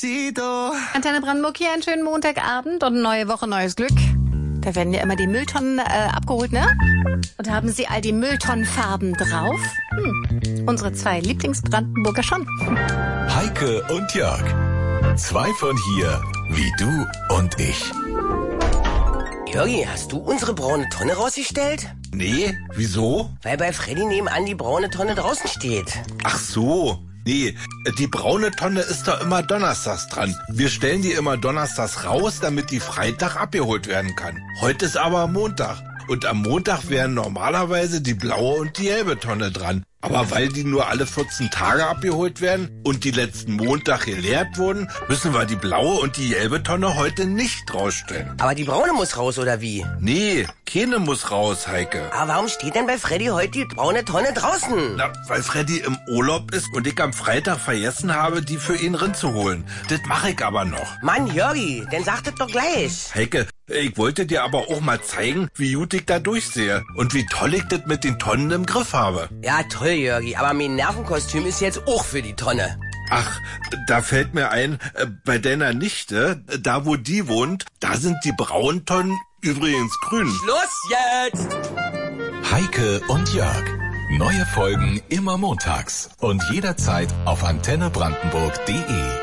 Despacito. Antenne Brandenburg hier, einen schönen Montagabend und neue Woche, neues Glück. Da werden ja immer die Mülltonnen abgeholt, ne? Und haben sie all die Mülltonnenfarben drauf? Unsere zwei Lieblingsbrandenburger schon. Heike und Jörg. Zwei von hier, wie du und ich. Jörgi, hast du unsere braune Tonne rausgestellt? Nee, wieso? Weil bei Freddy nebenan die braune Tonne draußen steht. Ach so. Nee, die braune Tonne ist doch immer donnerstags dran. Wir stellen die immer donnerstags raus, damit die Freitag abgeholt werden kann. Heute ist aber Montag. Und am Montag wären normalerweise die blaue und die gelbe Tonne dran. Aber weil die nur alle 14 Tage abgeholt werden und die letzten Montag geleert wurden, müssen wir die blaue und die gelbe Tonne heute nicht rausstellen. Aber die braune muss raus, oder wie? Nee, keine muss raus, Heike. Aber warum steht denn bei Freddy heute die braune Tonne draußen? Na, weil Freddy im Urlaub ist und ich am Freitag vergessen habe, die für ihn rinzuholen. Das mache ich aber noch. Mann, Jörgi, dann sag das doch gleich. Heike, ich wollte dir aber auch mal zeigen, wie gut ich da durchsehe und wie toll ich das mit den Tonnen im Griff habe. Ja, toll, Jörgi, aber mein Nervenkostüm ist jetzt auch für die Tonne. Ach, da fällt mir ein, bei deiner Nichte, da wo die wohnt, da sind die braunen Tonnen übrigens grün. Schluss jetzt! Heike und Jörg. Neue Folgen immer montags und jederzeit auf antennebrandenburg.de.